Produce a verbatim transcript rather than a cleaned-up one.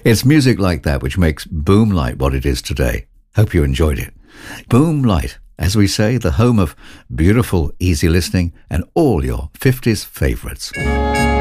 It's music like that which makes Boomlight what it is today. Hope you enjoyed it. Boomlight, as we say, the home of beautiful, easy listening and all your fifties favorites.